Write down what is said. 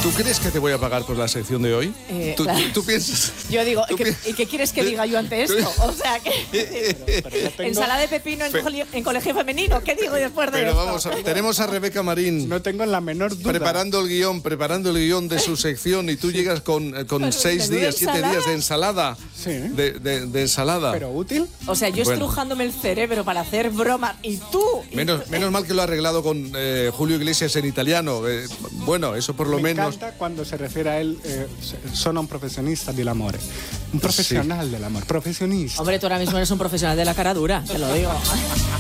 ¿Tú crees que te voy a pagar por la sección de hoy? Claro. ¿Tú piensas? Yo digo, ¿y qué quieres que diga yo ante esto? O sea, que ensalada de pepino en colegio femenino. ¿Qué digo después de Pero esto? vamos, tenemos a Rebeca Marín No tengo la menor duda. preparando el guión de su sección y tú llegas con 6 menuda días, 7 ensalada. días de ensalada. Sí. De ensalada. Pero útil. O sea, yo estrujándome el cerebro para hacer bromas y tú... Menos mal que lo ha arreglado con Julio Iglesias en italiano. Bueno, eso por lo Me menos. encanta cuando se refiere a él, sono un profesionista dell'amore. Un profesional del amor, profesionista. Hombre, tú ahora mismo eres un profesional de la cara dura, te lo digo.